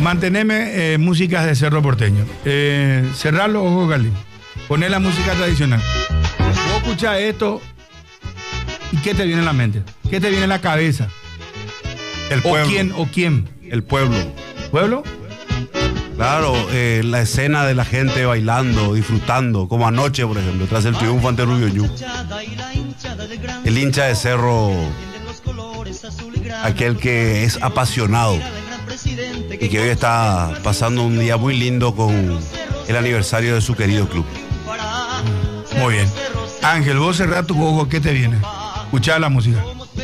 Manteneme músicas de Cerro Porteño. Cerrar los ojos, Gali. Poner la música tradicional. Vos escuchás esto y ¿qué te viene a la mente? ¿Qué te viene a la cabeza? El pueblo. ¿O quién? El pueblo. ¿Pueblo? Claro, la escena de la gente bailando, disfrutando, como anoche, por ejemplo, tras el triunfo ante Rubio Ñu. El hincha de Cerro, aquel que es apasionado y que hoy está pasando un día muy lindo con el aniversario de su querido club. Muy bien. Ángel, vos cerrás tus ojos, ¿qué te viene? Escuchá la música.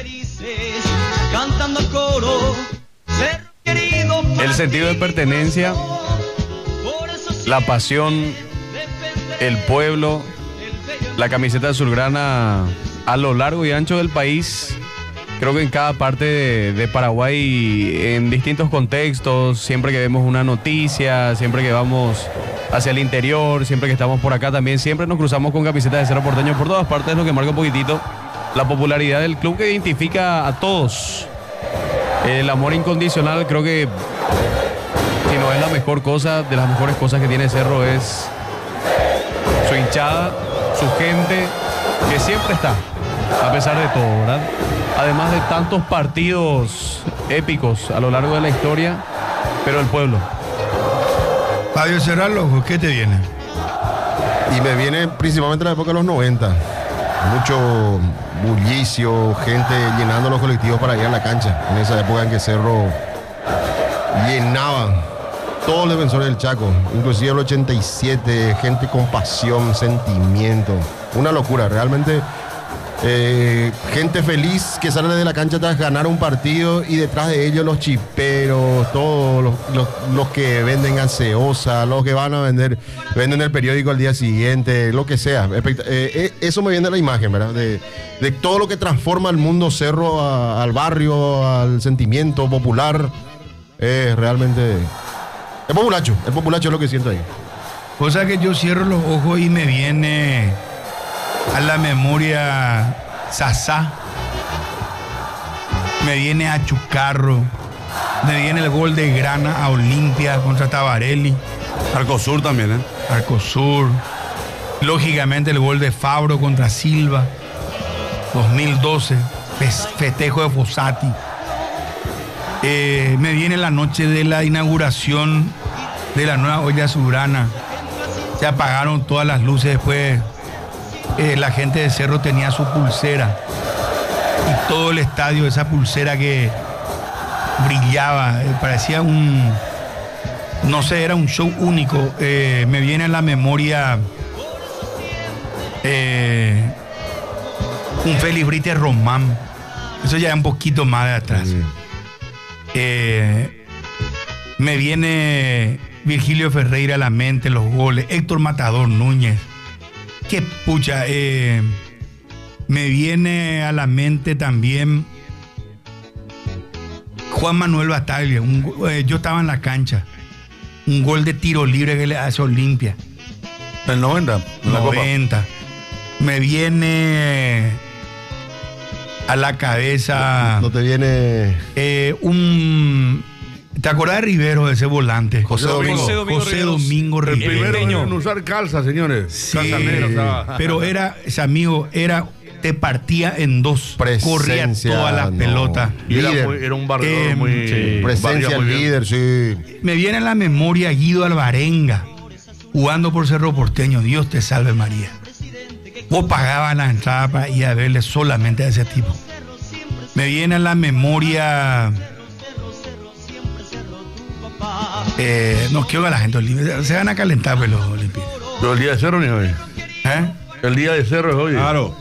El sentido de pertenencia, la pasión, el pueblo, la camiseta azulgrana a lo largo y ancho del país. Creo que en cada parte de Paraguay, en distintos contextos, siempre que vemos una noticia, siempre que vamos hacia el interior, siempre que estamos por acá también, siempre nos cruzamos con camisetas de Cerro Porteño por todas partes, lo que marca un poquitito la popularidad del club que identifica a todos. El amor incondicional, creo que si no es la mejor cosa, de las mejores cosas que tiene Cerro es su hinchada, su gente, que siempre está, a pesar de todo, ¿verdad? Además de tantos partidos épicos a lo largo de la historia, pero el pueblo. Fabio, cerrar los ojos, ¿qué te viene? Y me viene principalmente la época de los 90. Mucho bullicio, gente llenando los colectivos para ir a la cancha. En esa época en que Cerro llenaba todos los defensores del Chaco, inclusive el 87, gente con pasión, sentimiento. Una locura, realmente. Gente feliz que sale de la cancha tras ganar un partido y detrás de ellos los chiperos, todos los que venden gaseosa, los que van a venden el periódico al día siguiente, lo que sea. Eso me viene de la imagen, ¿verdad? De todo lo que transforma el mundo Cerro al barrio, al sentimiento popular. Realmente es populacho es lo que siento ahí. Cosa que yo cierro los ojos y me viene a la memoria Sasá, me viene a Chucarro, me viene el gol de Grana a Olimpia contra Tabarelli. Arcosur también, Arcosur. Lógicamente el gol de Fabro contra Silva, 2012, festejo de Fossati. Me viene la noche de la inauguración de la nueva olla azulgrana. Se apagaron todas las luces después. La gente de Cerro tenía su pulsera y todo el estadio, esa pulsera que brillaba, parecía no sé, era un show único. Me viene a la memoria un Félix Brites Román, eso ya es un poquito más de atrás. Me viene Virgilio Ferreira a la mente, los goles, Héctor Matador Núñez. Qué pucha, me viene a la mente también Juan Manuel Bataglia. Yo estaba en la cancha, un gol de tiro libre que le hace Olimpia. El 90. 90. Me viene a la cabeza. No te viene. ¿Te acordás de Rivero, de ese volante? José Domingo Rivero. El primero en usar calza, señores. Sí, Calza negra, pero ese amigo te partía en dos. Corría todas las pelotas. Y era un barredor muy... Sí. Presencia al líder, sí. Me viene a la memoria Guido Alvarenga, jugando por Cerro Porteño. Dios te salve María. Vos pagabas la entrada para ir a verle solamente a ese tipo. Me viene a la memoria... no quiero que la gente se van a calentar, pues, los olímpicos. Pero el día de Cerro ni hoy. El día de Cerro es hoy. Claro.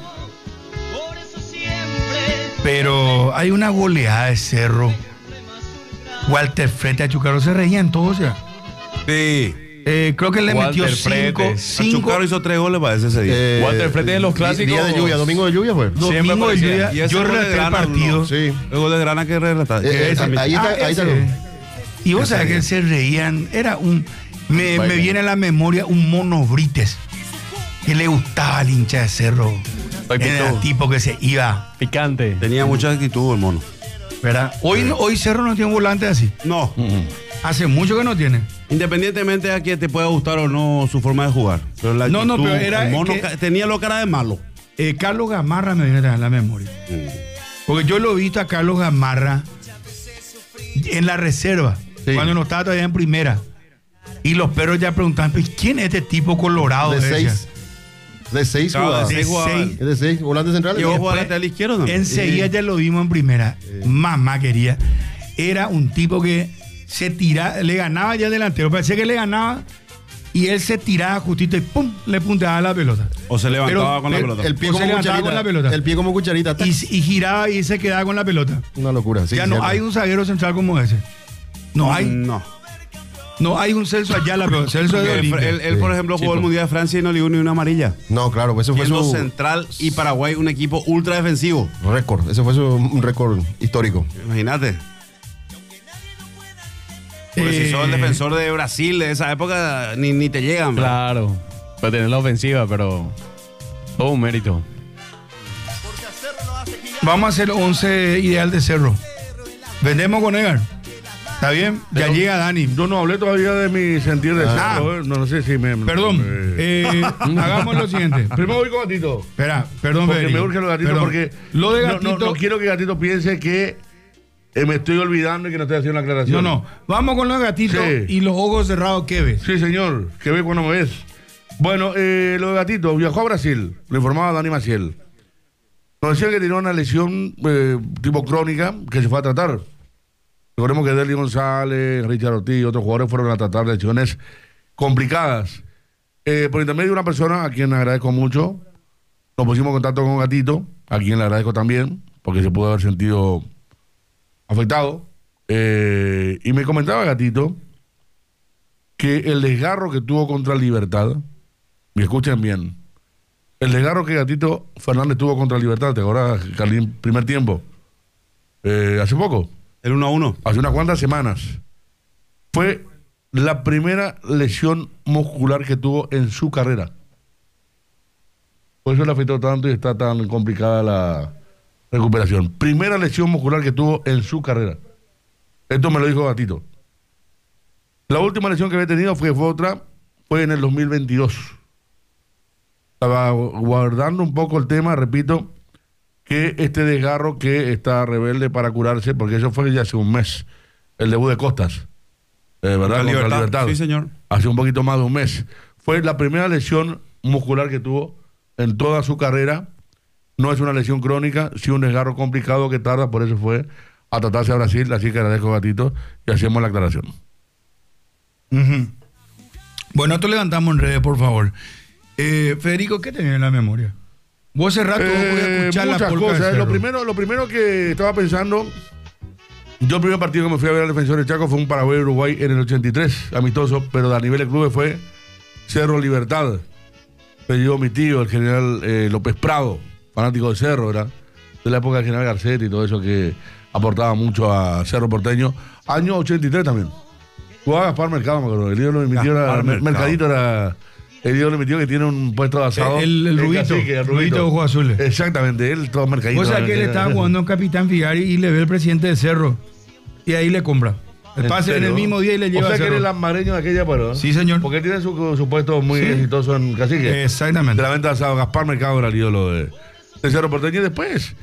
Pero hay una goleada de Cerro. Walter Frete a Chucarro se reían todos ya. Sí. Creo que le Walter metió Frete. cinco. Chucarro hizo 3 goles para ese día. Walter Frete de los clásicos. Día de lluvia, domingo de lluvia fue. Domingo de lluvia. Yo relaté el partido. Sí. El gol de Grana que relata. Ahí está. Y vos sabés que se reían. Era me viene a la memoria un Mono Brites que le gustaba al hincha de Cerro. Era el tipo que se iba. Picante. Tenía mucha actitud el mono. ¿Verdad? Hoy Cerro no tiene un volante así. No. Hace mucho que no tiene. Independientemente de a que te pueda gustar o no su forma de jugar. Pero la No, actitud, pero era el mono que- tenía lo cara de malo. Carlos Gamarra me viene a la memoria. Porque yo lo he visto a Carlos Gamarra en la reserva, Sí. cuando no estaba todavía en primera. Y los perros ya preguntaban, "¿Pero quién es este tipo colorado?" De decía. 6. De 6 Claro, jugaba. de seis jugaba. seis. Es de 6, volante central. Llegó a después- jugar lateral izquierdo también. Enseguida ya lo vimos en primera. Mamá quería. Era un tipo que se tiraba, le ganaba ya delantero. Parecía que le ganaba y él se tiraba justito y ¡pum! Le punteaba la pelota. O se levantaba Pero- con la pelota. El pie O se como levantaba cucharita. con la pelota. El pie como cucharita. tac. Y giraba y se quedaba con la pelota. Una locura. Sí, ya no cierto. hay un zaguero central como ese. No hay. No hay un Celso Ayala, pero Celso es de Porque Olimpia. él, por ejemplo, jugó el Mundial de Francia y no le dio ni una amarilla. No, claro, pues eso fue Siendo su Central y Paraguay un equipo ultra defensivo. récord. Ese fue un récord histórico. Imagínate. Porque si sos el defensor de Brasil de esa época, ni te llegan. ¿verdad? Claro. Puede tener la ofensiva, pero todo un mérito. Vamos a hacer 11 ideal de Cerro. Vendemos con Edgar. ¿Está bien? Ya Pero- llega Dani. Yo no hablé todavía de mi sentir de Ah. Cerro, no sé si me... Perdón. Hagamos lo siguiente. Primero voy con Gatito. Espera, perdón, Porque Federico. me urge lo de Gatito Perdón. porque... Lo de no- Gatito. No, quiero que Gatito piense que me estoy olvidando y que no estoy haciendo la aclaración. No. Vamos con lo de Gatito Sí. y los ojos cerrados, ¿qué ves? Sí, señor. Que ve cuando me ves. Bueno, lo de Gatito. Viajó a Brasil. Lo informaba Dani Maciel. Nos decían que tenía una lesión tipo crónica que se fue a tratar. Recordemos que Derly González, Richard Ortiz y otros jugadores fueron a tratar lesiones complicadas. Por intermedio de una persona a quien agradezco mucho, nos pusimos en contacto con Gatito, a quien le agradezco también, porque se pudo haber sentido afectado. Y me comentaba Gatito que el desgarro que tuvo contra Libertad, y escuchen bien, el desgarro que Gatito Fernández tuvo contra Libertad, ¿te acuerdas, Carlín? Primer tiempo, hace poco. El 1-1. Hace unas cuantas semanas, fue la primera lesión muscular que tuvo en su carrera. Por eso le afectó tanto y está tan complicada la recuperación. Primera lesión muscular que tuvo en su carrera. Esto me lo dijo Gatito. La última lesión que había tenido fue en el 2022. Estaba guardando un poco el tema, repito, que este desgarro que está rebelde para curarse, porque eso fue ya hace un mes, el debut de Costas, ¿verdad? Contra Contra Libertad. Sí, señor. Hace un poquito más de un mes. Fue la primera lesión muscular que tuvo en toda su carrera. No es una lesión crónica, sí un desgarro complicado que tarda, por eso fue a tratarse a Brasil, así que agradezco Gatito y hacemos la aclaración. Ujú. Bueno, esto levantamos en redes, por favor. Federico, ¿qué tenés en la memoria? Vos hace rato vos podías escuchar la Muchas polca de cosas. Cerro. Lo primero que estaba pensando, yo el primer partido que me fui a ver al Defensor de Chaco fue un Paraguay-Uruguay en el 83, amistoso, pero a nivel de clubes fue Cerro Libertad. Me llevó mi tío, el general López Prado, fanático de Cerro, ¿verdad? De la época del general Garcetti y todo eso que aportaba mucho a Cerro Porteño. Año 83 también. Jugaba Gaspar Mercado, me acuerdo. El ídolo de mi tío era, Gaspar Mercado. Mercadito era el ídolo de mi tío que tiene un puesto de asado. El Rubito, cacique, el Rubito de ojos azules. Exactamente, él todo mercadito. Vos sabés que él estaba jugando en Capitán Figari y le ve el presidente de Cerro. Y ahí le compra. El pase en el mismo día y le lleva O sea a que Cerro. él es lambareño de aquella, pero. Sí, señor. Porque él tiene su puesto muy Sí. exitoso en Cacique. Exactamente. De la venta de asado, Gaspar Mercado era el ídolo de Cerro Porteño. Y después,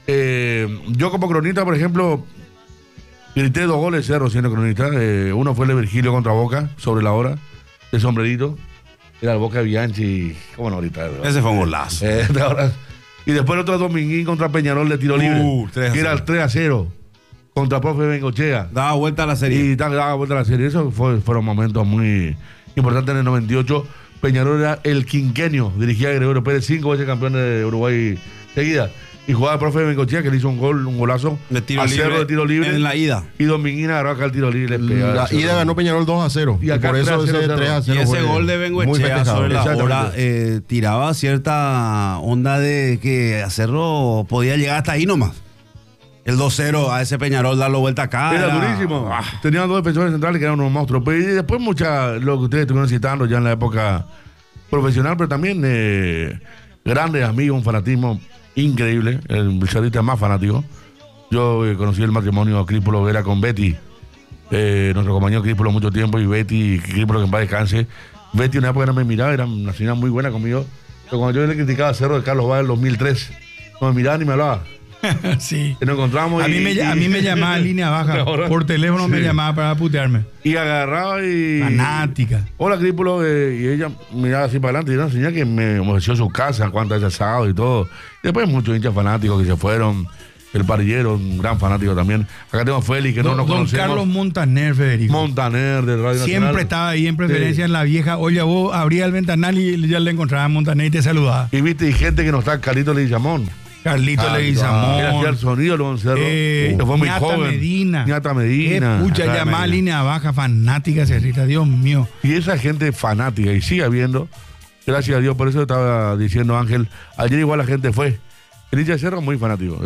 yo como cronista, por ejemplo, grité 2 goles Cerro siendo cronista. Uno fue el de Virgilio contra Boca, sobre la hora, de sombrerito. Era el Boca de Bianchi. ¿Cómo no ahorita? Ese fue un golazo. De ahora. Y después el otro Dominguín contra Peñarol de tiro libre. 3-0. Que era el 3-0 contra Profe Bengochea. Daba vuelta a la serie. Y daba vuelta a la serie. Esos fueron momentos muy importantes en el 98. Peñarol era el quinquenio. Dirigía a Gregorio Pérez, 5 veces campeón de Uruguay seguida. Y jugaba el profe Bengochea, que le hizo un golazo De tiro a libre. Cerro de tiro libre. En la ida. Y Dominguín agarró acá el tiro libre. Le pegaba La a Cerro. ida ganó Peñarol 2-0. Y Y, acá por eso 3-0. ese 3-0. Y ese fue gol de muy Bengoechea festejado. sobre la Exactamente. hora tiraba cierta onda de que a Cerro podía llegar hasta ahí nomás. El 2-0 a ese Peñarol, darlo vuelta acá. Era durísimo. Tenían 2 defensores centrales que eran unos monstruos. Pero y después lo que ustedes estuvieron citando ya en la época profesional, pero también grandes amigos, un fanatismo increíble. El cerrista más fanático. Yo conocí el matrimonio Crípolo Vera con Betty. nuestro compañero Críspolo mucho tiempo, y Betty, Críspolo que en paz descanse. Betty una época no me miraba, era una señora muy buena conmigo, pero cuando yo le criticaba a Cerro de Carlos Báez en 2003, no me miraba ni me hablaba. Sí. Y nos encontramos A mí me llamaba a línea baja. Ahora- Por teléfono me Sí. llamaba para putearme. Y agarraba y... Fanática. Hola, Críspolo, y ella miraba así para adelante, y era una señora que me ofreció su casa, cuántas veces asado y todo. Y después muchos hinchas fanáticos que se fueron. El parrillero, un gran fanático también. Acá tengo a Félix, que no nos Don conocemos. Carlos Montaner, Federico. Montaner, de Radio Siempre Nacional. estaba ahí en preferencia Sí. en la vieja. Oye, vos abrías el ventanal y ya le encontraba a Montaner y te saludaba. Y viste, y gente que no está, Carlito Leguizamón. Carlito Él hacía el Leguizamón. sonido, Luan Cerro. Que fue muy Ñata joven. Medina. Ñata Medina. Escucha, Ñata llamada Medina. línea baja, fanática, Cerrita, Dios mío. Y esa gente fanática, y sigue habiendo, gracias a Dios, por eso estaba diciendo Ángel, ayer igual la gente fue. El hincha de Cerro muy fanático.